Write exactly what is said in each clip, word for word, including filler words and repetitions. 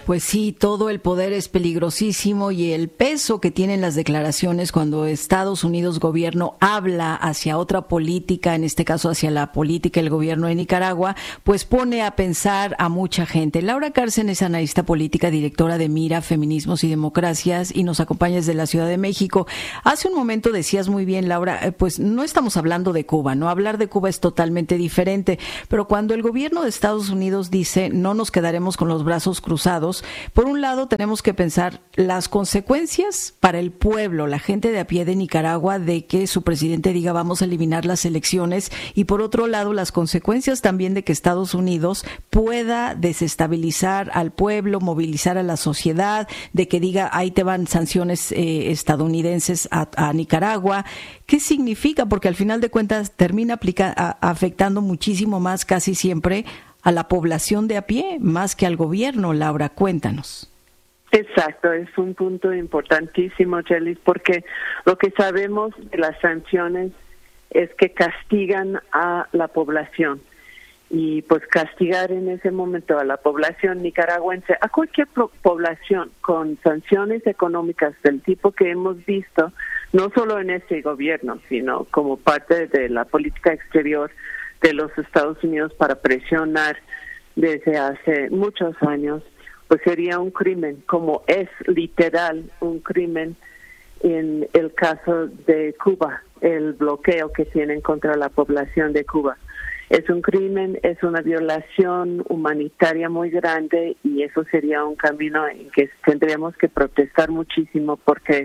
Pues sí, todo el poder es peligrosísimo y el peso que tienen las declaraciones cuando Estados Unidos gobierno habla hacia otra política, en este caso hacia la política del gobierno de Nicaragua, pues pone a pensar a mucha gente. Laura Cárcen es analista política, directora de Mira, Feminismos y Democracias y nos acompaña desde la Ciudad de México. Hace un momento decías muy bien, Laura, pues no estamos hablando de Cuba, ¿no? Hablar de Cuba es totalmente diferente, pero cuando el gobierno de Estados Unidos dice no nos quedaremos con los brazos cruzados, por un lado tenemos que pensar las consecuencias para el pueblo, la gente de a pie de Nicaragua, de que su presidente diga vamos a eliminar las elecciones, y por otro lado las consecuencias también de que Estados Unidos pueda desestabilizar al pueblo, movilizar a la sociedad, de que diga ahí te van sanciones eh, estadounidenses a, a Nicaragua. ¿Qué significa? Porque al final de cuentas termina aplica, a, afectando muchísimo más, casi siempre, a la población de a pie, más que al gobierno. Laura, cuéntanos. Exacto, es un punto importantísimo, Chelis, porque lo que sabemos de las sanciones es que castigan a la población. Y pues castigar en ese momento a la población nicaragüense, a cualquier pro- población con sanciones económicas del tipo que hemos visto, no solo en este gobierno, sino como parte de la política exterior de los Estados Unidos para presionar desde hace muchos años, pues sería un crimen, como es literal un crimen en el caso de Cuba, el bloqueo que tienen contra la población de Cuba. Es un crimen, es una violación humanitaria muy grande y eso sería un camino en que tendríamos que protestar muchísimo porque,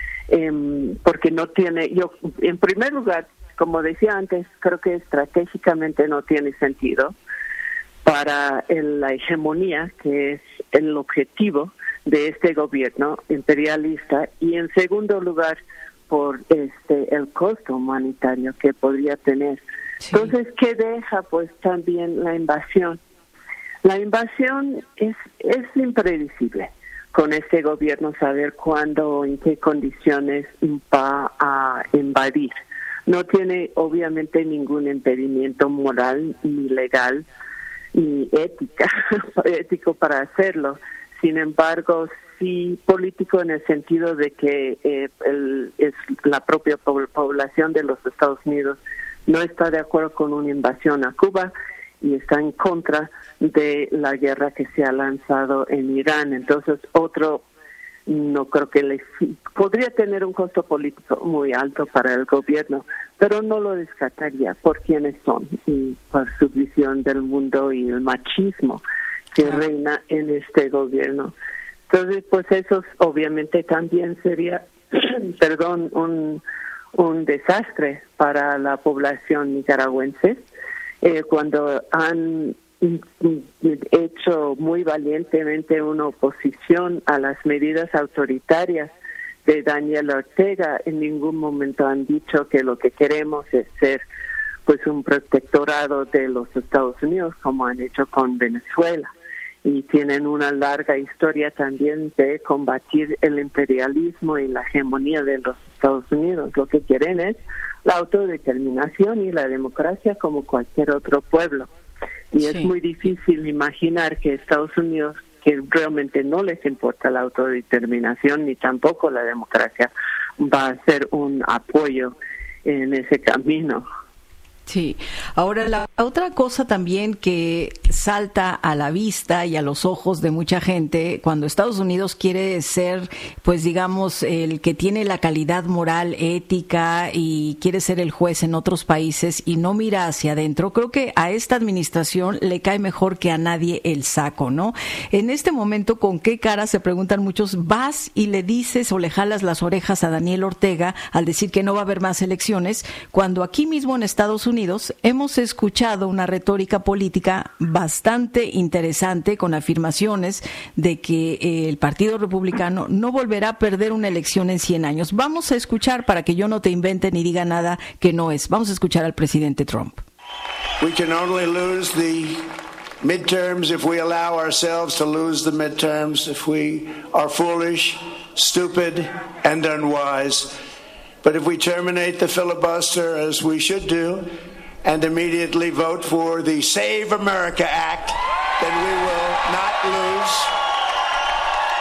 eh, porque no tiene, yo en primer lugar, como decía antes, creo que estratégicamente no tiene sentido para el, la hegemonía, que es el objetivo de este gobierno imperialista, y en segundo lugar, por este el costo humanitario que podría tener. Sí. Entonces, ¿qué deja? Pues también la invasión. La invasión es, es impredecible con este gobierno, saber cuándo o en qué condiciones va a invadir. No tiene obviamente ningún impedimento moral, ni legal, ni ética, ético para hacerlo. Sin embargo, sí político en el sentido de que eh, el, es la propia población de los Estados Unidos no está de acuerdo con una invasión a Cuba y está en contra de la guerra que se ha lanzado en Irán. Entonces, otro... no creo que le podría tener un costo político muy alto para el gobierno, pero no lo descartaría por quiénes son y por su visión del mundo y el machismo que ah. reina en este gobierno. Entonces, pues eso obviamente también sería, perdón, un un desastre para la población nicaragüense eh, cuando han hecho muy valientemente una oposición a las medidas autoritarias de Daniel Ortega. En ningún momento han dicho que lo que queremos es ser pues un protectorado de los Estados Unidos, como han hecho con Venezuela, y tienen una larga historia también de combatir el imperialismo y la hegemonía de los Estados Unidos. Lo que quieren es la autodeterminación y la democracia como cualquier otro pueblo. Y sí. Es muy difícil imaginar que Estados Unidos, que realmente no les importa la autodeterminación ni tampoco la democracia, va a hacer un apoyo en ese camino. Sí. Ahora, la otra cosa también que salta a la vista y a los ojos de mucha gente cuando Estados Unidos quiere ser, pues digamos, el que tiene la calidad moral, ética y quiere ser el juez en otros países y no mira hacia adentro, creo que a esta administración le cae mejor que a nadie el saco, ¿no? En este momento, ¿con qué cara, se preguntan muchos, vas y le dices o le jalas las orejas a Daniel Ortega al decir que no va a haber más elecciones, cuando aquí mismo en Estados Unidos hemos escuchado una retórica política bastante interesante con afirmaciones de que eh, el Partido Republicano no volverá a perder una elección en cien años. Vamos a escuchar, para que yo no te invente ni diga nada que no es. Vamos a escuchar al presidente Trump. We can only lose the midterms if we allow ourselves to lose the midterms, if we are foolish, stupid, and unwise. But if we terminate the filibuster, as we should do, and immediately vote for the Save America Act, then we will not lose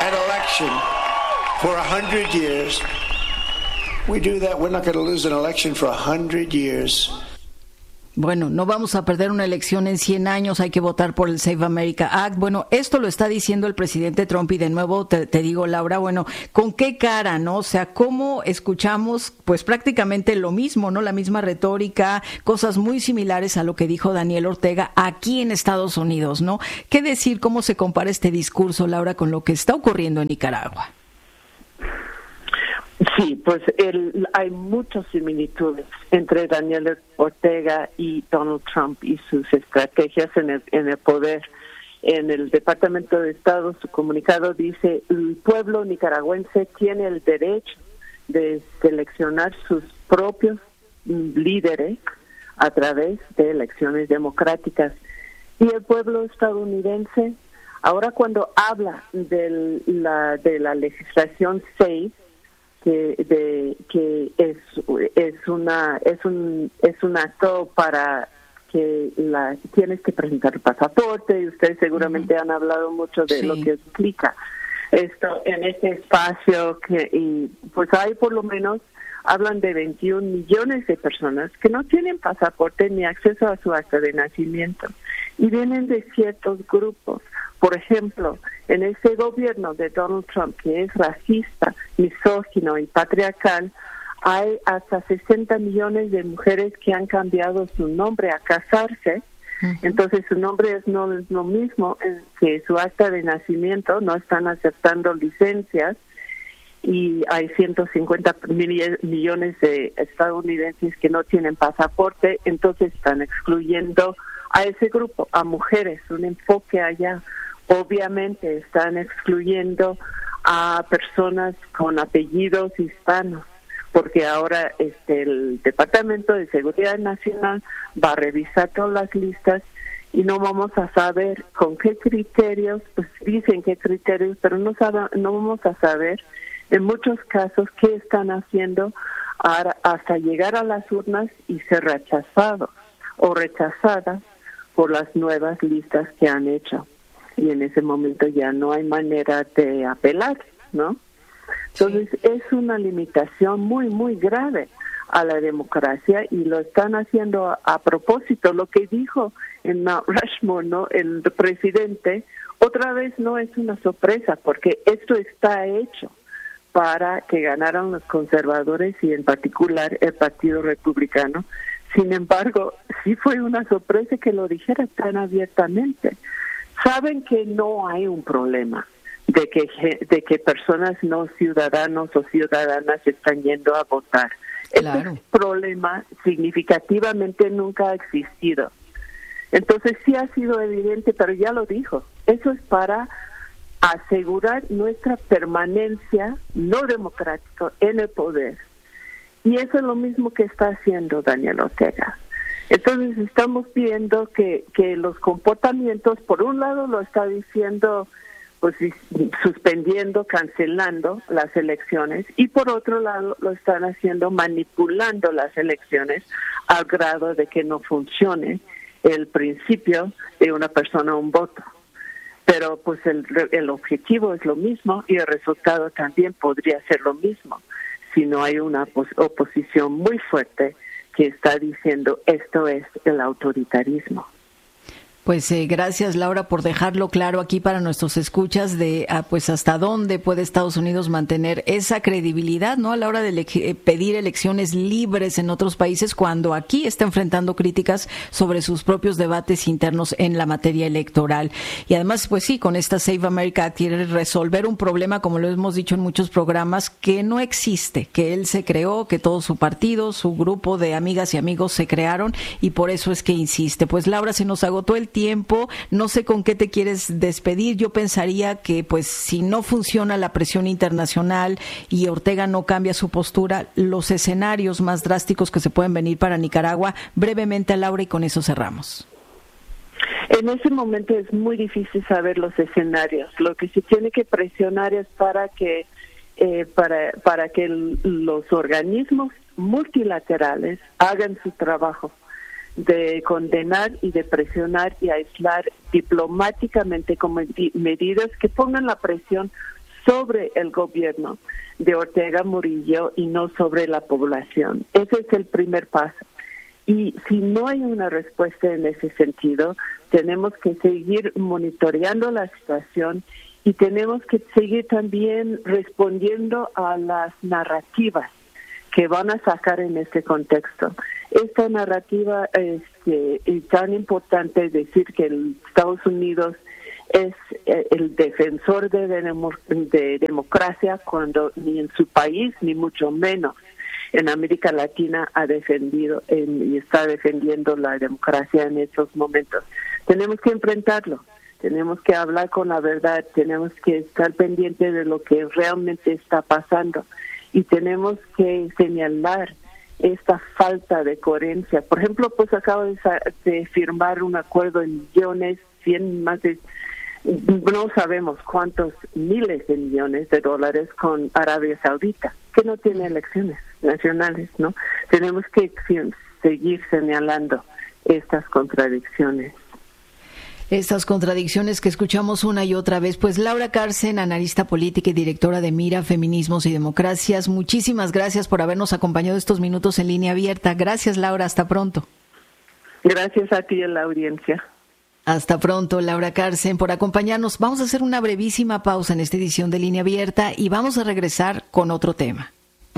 an election for a hundred years. We do that, we're not going to lose an election for a hundred years. Bueno, no vamos a perder una elección en cien años, hay que votar por el Save America Act. Bueno, esto lo está diciendo el presidente Trump y de nuevo te, te digo, Laura, bueno, ¿con qué cara, no? O sea, ¿cómo escuchamos pues prácticamente lo mismo, no? La misma retórica, cosas muy similares a lo que dijo Daniel Ortega aquí en Estados Unidos, ¿no? ¿Qué decir, cómo se compara este discurso, Laura, con lo que está ocurriendo en Nicaragua? Sí, pues el, hay muchas similitudes entre Daniel Ortega y Donald Trump y sus estrategias en el, en el poder. En el Departamento de Estado, su comunicado dice: el pueblo nicaragüense tiene el derecho de seleccionar sus propios líderes a través de elecciones democráticas. Y el pueblo estadounidense, ahora cuando habla de la, de la legislación seis, que de que es es una es un es un acto para que la tienes que presentar el pasaporte, y ustedes seguramente uh-huh. han hablado mucho de sí. lo que explica esto en este espacio, que y pues hay por lo menos hablan de veintiún millones de personas que no tienen pasaporte ni acceso a su acta de nacimiento y vienen de ciertos grupos. Por ejemplo, en este gobierno de Donald Trump, que es racista, misógino y patriarcal, hay hasta sesenta millones de mujeres que han cambiado su nombre a casarse. Uh-huh. Entonces su nombre es no es lo mismo que su acta de nacimiento, no están aceptando licencias, y hay ciento cincuenta millones de estadounidenses que no tienen pasaporte, entonces están excluyendo a ese grupo, a mujeres, un enfoque allá. Obviamente están excluyendo a personas con apellidos hispanos, porque ahora este el Departamento de Seguridad Nacional va a revisar todas las listas y no vamos a saber con qué criterios, pues dicen qué criterios, pero no sabe, no vamos a saber en muchos casos qué están haciendo hasta llegar a las urnas y ser rechazados o rechazadas por las nuevas listas que han hecho. Y en ese momento ya no hay manera de apelar, ¿no? Entonces sí. es una limitación muy, muy grave a la democracia, y lo están haciendo a, a propósito. Lo que dijo en Mount Rushmore, ¿no?, el presidente, otra vez no es una sorpresa, porque esto está hecho para que ganaran los conservadores y en particular el Partido Republicano. Sin embargo, sí fue una sorpresa que lo dijera tan abiertamente. Saben que no hay un problema de que de que personas no ciudadanos o ciudadanas están yendo a votar. Claro. Este problema significativamente nunca ha existido. Entonces sí ha sido evidente, pero ya lo dijo. Eso es para asegurar nuestra permanencia no democrática en el poder. Y eso es lo mismo que está haciendo Daniel Ortega. Entonces estamos viendo que, que los comportamientos, por un lado lo está diciendo, pues suspendiendo, cancelando las elecciones, y por otro lado lo están haciendo manipulando las elecciones al grado de que no funcione el principio de una persona un voto. Pero pues el, el objetivo es lo mismo y el resultado también podría ser lo mismo si no hay una oposición muy fuerte que está diciendo esto es el autoritarismo. Pues eh, gracias, Laura, por dejarlo claro aquí para nuestros escuchas de ah, pues hasta dónde puede Estados Unidos mantener esa credibilidad, ¿no?, a la hora de ele- pedir elecciones libres en otros países, cuando aquí está enfrentando críticas sobre sus propios debates internos en la materia electoral. Y además, pues sí, con esta Save America quiere resolver un problema, como lo hemos dicho en muchos programas, que no existe, que él se creó, que todo su partido, su grupo de amigas y amigos se crearon, y por eso es que insiste. Pues Laura, se nos agotó el tiempo, no sé con qué te quieres despedir. Yo pensaría que pues si no funciona la presión internacional y Ortega no cambia su postura, los escenarios más drásticos que se pueden venir para Nicaragua, brevemente, Laura, y con eso cerramos. En ese momento es muy difícil saber los escenarios. Lo que se tiene que presionar es para que eh, para para que el, los organismos multilaterales hagan su trabajo de condenar y de presionar y aislar diplomáticamente con medidas que pongan la presión sobre el gobierno de Ortega Murillo y no sobre la población. Ese es el primer paso. Y si no hay una respuesta en ese sentido, tenemos que seguir monitoreando la situación y tenemos que seguir también respondiendo a las narrativas que van a sacar en este contexto. Esta narrativa este, es tan importante, decir que el Estados Unidos es el defensor de, de democracia cuando ni en su país, ni mucho menos en América Latina ha defendido en, y está defendiendo la democracia en estos momentos. Tenemos que enfrentarlo, tenemos que hablar con la verdad, tenemos que estar pendientes de lo que realmente está pasando y tenemos que señalar esta falta de coherencia. Por ejemplo, pues acabo de, de firmar un acuerdo en millones, cien más de, no sabemos cuántos miles de millones de dólares con Arabia Saudita, que no tiene elecciones nacionales, ¿no? Tenemos que seguir señalando estas contradicciones. Estas contradicciones que escuchamos una y otra vez. Pues Laura Carsen, analista política y directora de Mira, Feminismos y Democracias, muchísimas gracias por habernos acompañado estos minutos en Línea Abierta. Gracias, Laura, hasta pronto. Gracias a ti en la audiencia. Hasta pronto, Laura Carsen, por acompañarnos. Vamos a hacer una brevísima pausa en esta edición de Línea Abierta y vamos a regresar con otro tema.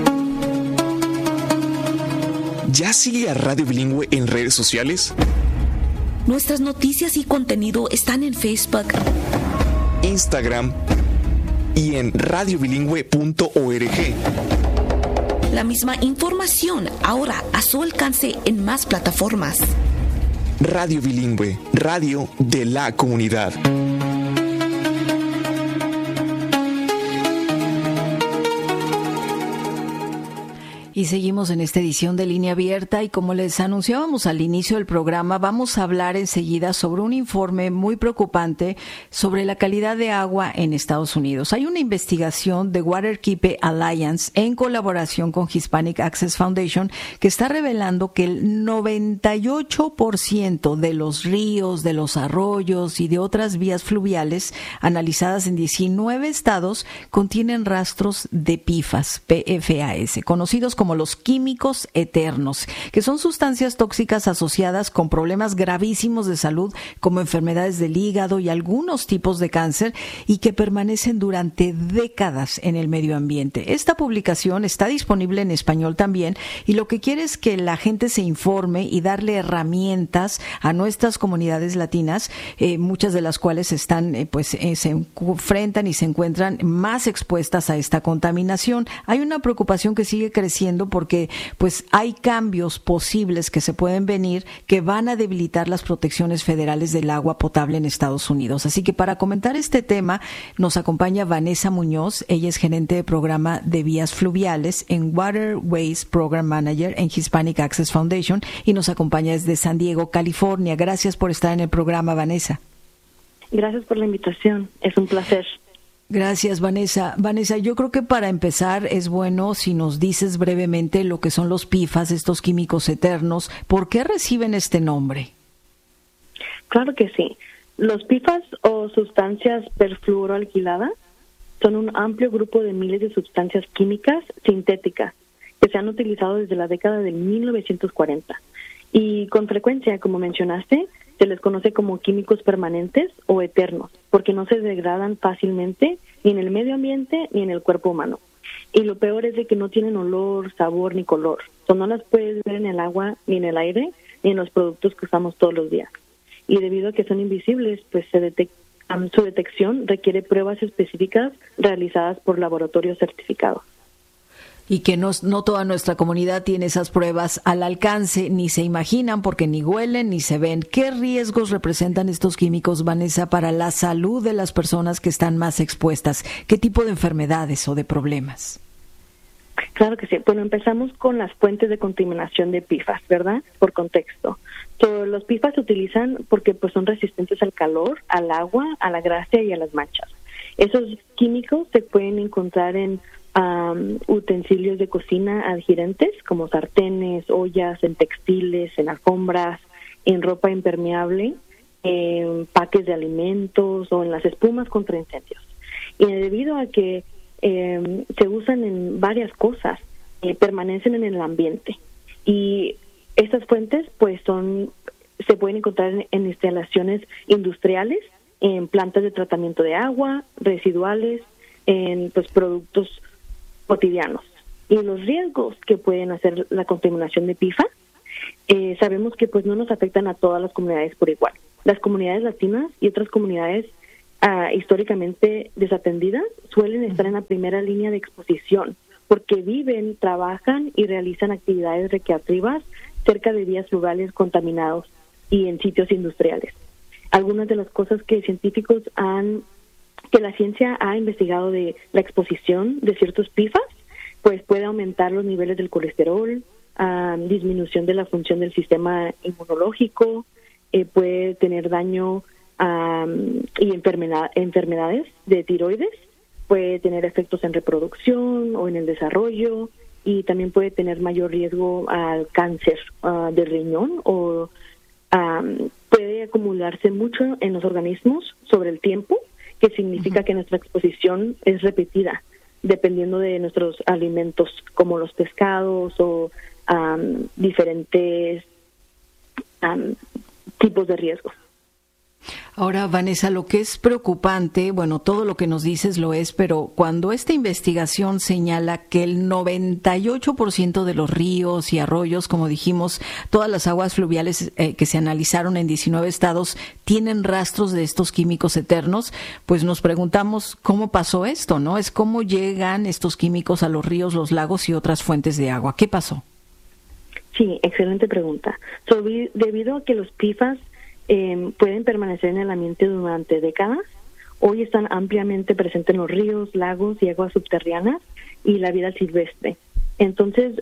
¿Ya sigue a Radio Bilingüe en redes sociales? Nuestras noticias y contenido están en Facebook, Instagram y en radio bilingüe punto org. La misma información ahora a su alcance en más plataformas. Radio Bilingüe, radio de la comunidad. Y seguimos en esta edición de Línea Abierta y como les anunciábamos al inicio del programa, vamos a hablar enseguida sobre un informe muy preocupante sobre la calidad de agua en Estados Unidos. Hay una investigación de Waterkeeper Alliance en colaboración con Hispanic Access Foundation que está revelando que el noventa y ocho por ciento de los ríos, de los arroyos y de otras vías fluviales analizadas en diecinueve estados contienen rastros de P F A S, P F A S, conocidos como como los químicos eternos, que son sustancias tóxicas asociadas con problemas gravísimos de salud como enfermedades del hígado y algunos tipos de cáncer y que permanecen durante décadas en el medio ambiente. Esta publicación está disponible en español también y lo que quiere es que la gente se informe y darle herramientas a nuestras comunidades latinas, eh, muchas de las cuales están, eh, pues, eh, se enfrentan y se encuentran más expuestas a esta contaminación. Hay una preocupación que sigue creciendo porque pues hay cambios posibles que se pueden venir que van a debilitar las protecciones federales del agua potable en Estados Unidos. Así que para comentar este tema nos acompaña Vanessa Muñoz. Ella es gerente de programa de vías fluviales en Waterways Program Manager en Hispanic Access Foundation y nos acompaña desde San Diego, California. Gracias por estar en el programa, Vanessa. Gracias por la invitación. Es un placer. Gracias, Vanessa. Vanessa, yo creo que para empezar es bueno si nos dices brevemente lo que son los P F A S, estos químicos eternos. ¿Por qué reciben este nombre? Claro que sí. Los P F A S o sustancias perfluoroalquiladas son un amplio grupo de miles de sustancias químicas sintéticas que se han utilizado desde la década de mil novecientos cuarenta. Y con frecuencia, como mencionaste, se les conoce como químicos permanentes o eternos, porque no se degradan fácilmente ni en el medio ambiente ni en el cuerpo humano. Y lo peor es de que no tienen olor, sabor ni color. So, no las puedes ver en el agua, ni en el aire, ni en los productos que usamos todos los días. Y debido a que son invisibles, pues se detec- su detección requiere pruebas específicas realizadas por laboratorios certificados. Y que no, no toda nuestra comunidad tiene esas pruebas al alcance, ni se imaginan porque ni huelen ni se ven. ¿Qué riesgos representan estos químicos, Vanessa, para la salud de las personas que están más expuestas? ¿Qué tipo de enfermedades o de problemas? Claro que sí. Bueno, empezamos con las fuentes de contaminación de P F A S, ¿verdad? Por contexto. So, los P F A S se utilizan porque pues son resistentes al calor, al agua, a la grasa y a las manchas. Esos químicos se pueden encontrar en Um, utensilios de cocina adherentes como sartenes, ollas, en textiles, en alfombras, en ropa impermeable, en paques de alimentos o en las espumas contra incendios. Y debido a que eh, se usan en varias cosas, eh, permanecen en el ambiente. Y estas fuentes pues son se pueden encontrar en, en instalaciones industriales, en plantas de tratamiento de agua, residuales, en pues productos cotidianos. Y los riesgos que pueden hacer la contaminación de P F A S, eh, sabemos que pues no nos afectan a todas las comunidades por igual. Las comunidades latinas y otras comunidades uh, históricamente desatendidas suelen estar en la primera línea de exposición porque viven, trabajan y realizan actividades recreativas cerca de vías rurales contaminados y en sitios industriales. Algunas de las cosas que científicos han, que la ciencia ha investigado de la exposición de ciertos P F A S, pues puede aumentar los niveles del colesterol, um, disminución de la función del sistema inmunológico, eh, puede tener daño um, y enfermedad, enfermedades de tiroides, puede tener efectos en reproducción o en el desarrollo, y también puede tener mayor riesgo al cáncer uh, de riñón o um, puede acumularse mucho en los organismos sobre el tiempo, que significa uh-huh. que nuestra exposición es repetida, dependiendo de nuestros alimentos, como los pescados o um, diferentes um, tipos de riesgos. Ahora, Vanessa, lo que es preocupante, bueno, todo lo que nos dices lo es, pero cuando esta investigación señala que el noventa y ocho por ciento de los ríos y arroyos, como dijimos, todas las aguas fluviales eh, que se analizaron en diecinueve estados tienen rastros de estos químicos eternos, pues nos preguntamos cómo pasó esto, ¿no? Es cómo llegan estos químicos a los ríos, los lagos y otras fuentes de agua. ¿Qué pasó? Sí, excelente pregunta. So, debido a que los P F A S Eh, pueden permanecer en el ambiente durante décadas, hoy están ampliamente presentes en los ríos, lagos y aguas subterráneas y la vida silvestre. Entonces,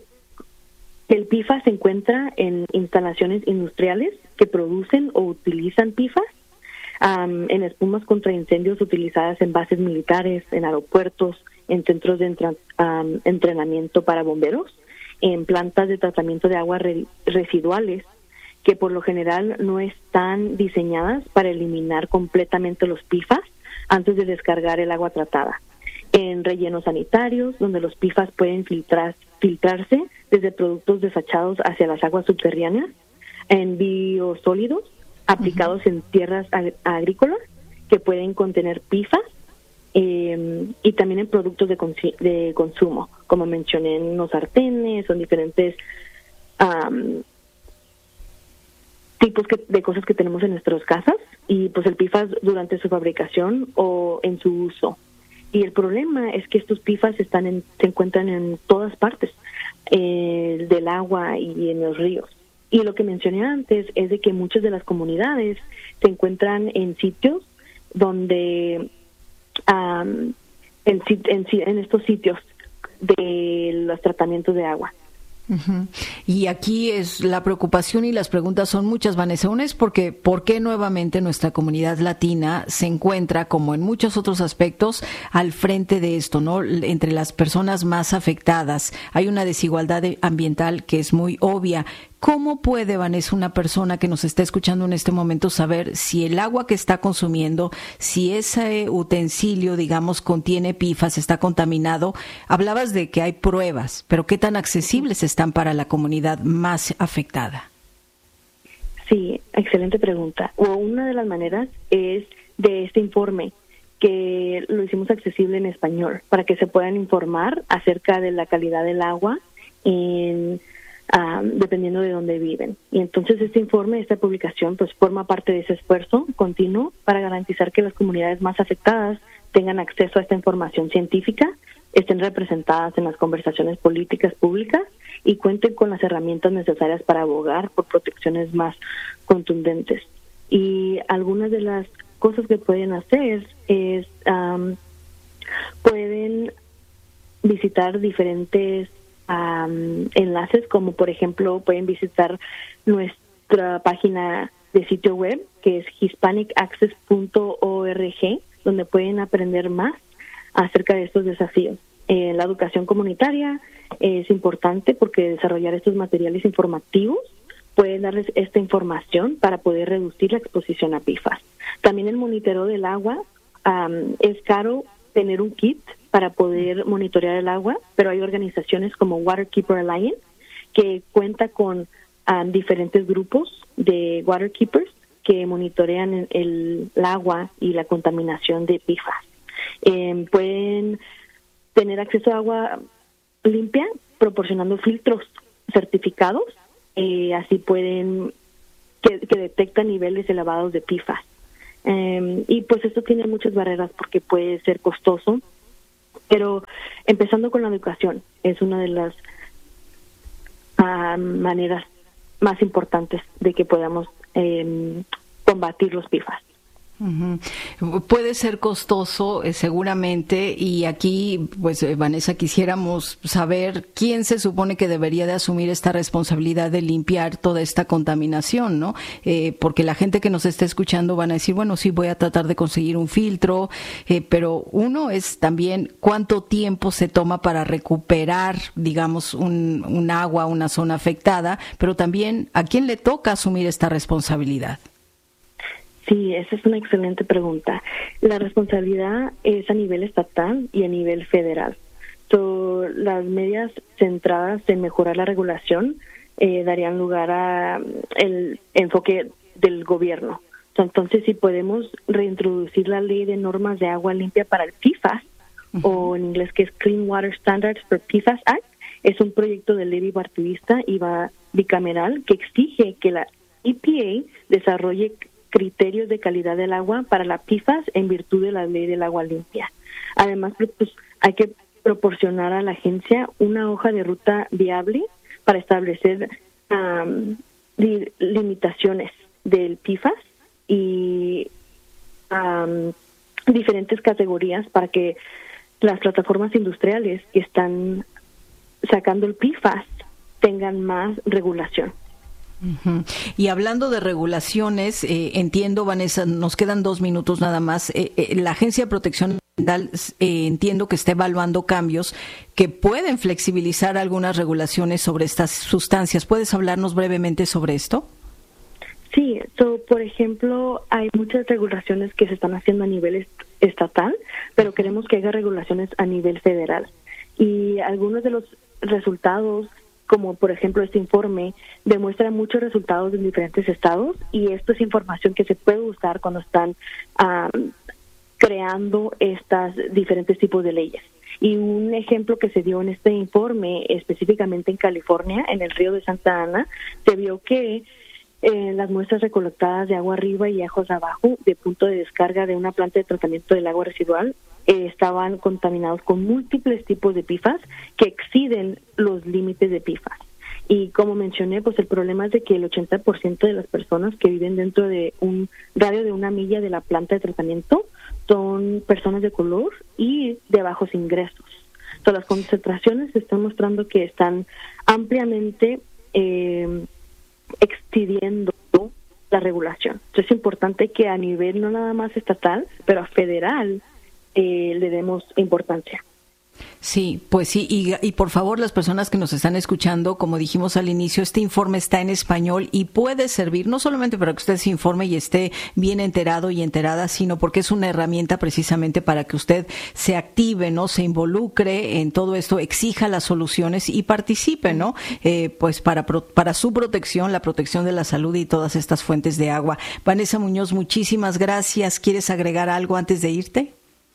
el P F A S se encuentra en instalaciones industriales que producen o utilizan P F A S, um, en espumas contra incendios utilizadas en bases militares, en aeropuertos, en centros de entra- um, entrenamiento para bomberos, en plantas de tratamiento de aguas re- residuales, que por lo general no están diseñadas para eliminar completamente los P F A S antes de descargar el agua tratada. En rellenos sanitarios, donde los P F A S pueden filtrar, filtrarse desde productos desechados hacia las aguas subterráneas, en biosólidos aplicados uh-huh. en tierras ag- agrícolas que pueden contener P F A S, eh, y también en productos de, cons- de consumo, como mencioné, en los sartenes, son diferentes Um, tipos que, de cosas que tenemos en nuestras casas, y pues el P F A S durante su fabricación o en su uso. Y el problema es que estos P F A S están en, se encuentran en todas partes eh, del agua y en los ríos. Y lo que mencioné antes es de que muchas de las comunidades se encuentran en sitios donde um, en, en, en estos sitios de los tratamientos de agua. Uh-huh. Y aquí es la preocupación y las preguntas son muchas, Vanessa. Una es porque ¿por qué nuevamente nuestra comunidad latina se encuentra, como en muchos otros aspectos, al frente de esto, ¿no? Entre las personas más afectadas hay una desigualdad ambiental que es muy obvia. ¿Cómo puede, Vanessa, una persona que nos está escuchando en este momento saber si el agua que está consumiendo, si ese utensilio, digamos, contiene P F A S, está contaminado? Hablabas de que hay pruebas, pero ¿qué tan accesibles están para la comunidad más afectada? Sí, excelente pregunta. O una de las maneras es de este informe, que lo hicimos accesible en español, para que se puedan informar acerca de la calidad del agua en Um, dependiendo de dónde viven. Y entonces este informe, esta publicación, pues forma parte de ese esfuerzo continuo para garantizar que las comunidades más afectadas tengan acceso a esta información científica, estén representadas en las conversaciones políticas públicas y cuenten con las herramientas necesarias para abogar por protecciones más contundentes. Y algunas de las cosas que pueden hacer es um, pueden visitar diferentes Um, enlaces, como por ejemplo pueden visitar nuestra página de sitio web, que es hispanic access punto org, donde pueden aprender más acerca de estos desafíos. Eh, la educación comunitaria es importante porque desarrollar estos materiales informativos puede darles esta información para poder reducir la exposición a P F A S. También el monitoreo del agua um, es caro tener un kit para poder monitorear el agua, pero hay organizaciones como Waterkeeper Alliance que cuenta con um, diferentes grupos de waterkeepers que monitorean el, el, el agua y la contaminación de P F A S. Eh, pueden tener acceso a agua limpia proporcionando filtros certificados, eh, así pueden que, que detectan niveles elevados de P F A S. Eh, y pues esto tiene muchas barreras porque puede ser costoso, pero empezando con la educación es una de las uh, maneras más importantes de que podamos eh, combatir los P F A S. Uh-huh. Puede ser costoso, eh, seguramente, y aquí, pues, eh, Vanessa, quisiéramos saber quién se supone que debería de asumir esta responsabilidad de limpiar toda esta contaminación, ¿no? Eh, porque la gente que nos está escuchando van a decir, bueno, sí, voy a tratar de conseguir un filtro, eh, pero uno es también cuánto tiempo se toma para recuperar, digamos, un, un agua, una zona afectada, pero también a quién le toca asumir esta responsabilidad. Sí, esa es una excelente pregunta. La responsabilidad es a nivel estatal y a nivel federal. So, las medidas centradas en mejorar la regulación eh, darían lugar a el enfoque del gobierno. So, entonces, si podemos reintroducir la ley de normas de agua limpia para el P F A S, uh-huh. o en inglés que es Clean Water Standards for P F A S Act, es un proyecto de ley bipartidista y va bicameral que exige que la E P A desarrolle criterios de calidad del agua para la P F A S en virtud de la ley del agua limpia. Además, pues, hay que proporcionar a la agencia una hoja de ruta viable para establecer um, li- limitaciones del P F A S y um, diferentes categorías para que las plataformas industriales que están sacando el P F A S tengan más regulación. Uh-huh. Y hablando de regulaciones, eh, entiendo, Vanessa, nos quedan dos minutos nada más. Eh, eh, la Agencia de Protección Ambiental, eh, entiendo que está evaluando cambios que pueden flexibilizar algunas regulaciones sobre estas sustancias. ¿Puedes hablarnos brevemente sobre esto? Sí, so, por ejemplo, hay muchas regulaciones que se están haciendo a nivel est- estatal, pero queremos que haya regulaciones a nivel federal. Y algunos de los resultados, como por ejemplo este informe, demuestra muchos resultados en diferentes estados y esto es información que se puede usar cuando están um, creando estos diferentes tipos de leyes. Y un ejemplo que se dio en este informe, específicamente en California, en el río de Santa Ana, se vio que eh, las muestras recolectadas de agua arriba y aguas abajo de punto de descarga de una planta de tratamiento del agua residual Eh, estaban contaminados con múltiples tipos de P F A S que exceden los límites de P F A S. Y como mencioné, pues el problema es de que el ochenta por ciento de las personas que viven dentro de un radio de una milla de la planta de tratamiento son personas de color y de bajos ingresos. Entonces, las concentraciones se están mostrando que están ampliamente eh, extendiendo la regulación. Entonces, es importante que a nivel no nada más estatal, pero a federal, Eh, le demos importancia. Sí, pues sí, y, y por favor, las personas que nos están escuchando, como dijimos al inicio, este informe está en español y puede servir no solamente para que usted se informe y esté bien enterado y enterada, sino porque es una herramienta precisamente para que usted se active, ¿no? Se involucre en todo esto, exija las soluciones y participe, ¿no? Eh, pues para, para su protección, la protección de la salud y todas estas fuentes de agua. Vanessa Muñoz, muchísimas gracias. ¿Quieres agregar algo antes de irte?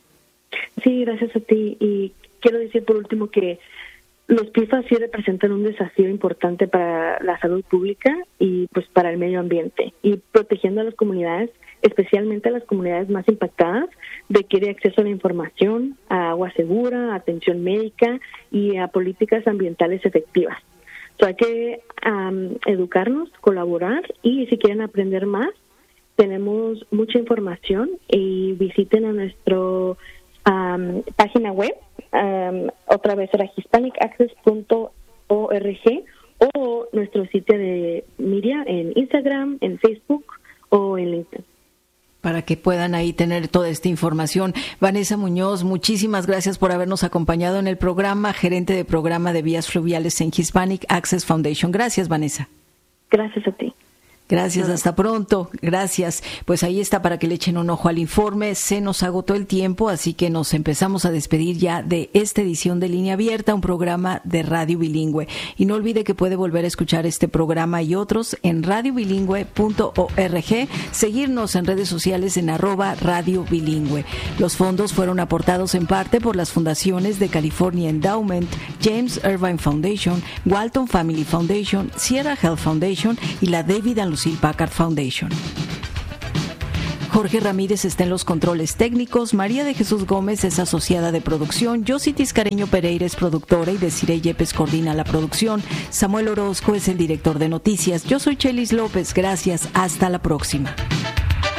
Sí, gracias a ti. Y quiero decir por último que los P F A S sí representan un desafío importante para la salud pública y pues para el medio ambiente. Y protegiendo a las comunidades, especialmente a las comunidades más impactadas, requiere acceso a la información, a agua segura, a atención médica y a políticas ambientales efectivas. So, hay que um, educarnos, colaborar y si quieren aprender más, tenemos mucha información y visiten a nuestro Um, página web, um, otra vez era hispanic access punto org o nuestro sitio de media en Instagram, en Facebook o en LinkedIn. Para que puedan ahí tener toda esta información. Vanessa Muñoz, muchísimas gracias por habernos acompañado en el programa, gerente de programa de vías fluviales en Hispanic Access Foundation. Gracias, Vanessa. Gracias a ti. Gracias, hasta pronto. Gracias. Pues ahí está para que le echen un ojo al informe. Se nos agotó el tiempo, así que nos empezamos a despedir ya de esta edición de Línea Abierta, un programa de Radio Bilingüe. Y no olvide que puede volver a escuchar este programa y otros en radio bilingüe punto org, seguirnos en redes sociales en arroba Radio Bilingüe. Los fondos fueron aportados en parte por las fundaciones de California Endowment, James Irvine Foundation, Walton Family Foundation, Sierra Health Foundation y la David and Lucille Packard Foundation. Jorge Ramírez está en los controles técnicos, María de Jesús Gómez es asociada de producción, Yossi Tiscareño Pereira es productora y Desiree Yepes coordina la producción, Samuel Orozco es el director de noticias. Yo soy Chelis López, gracias, hasta la próxima.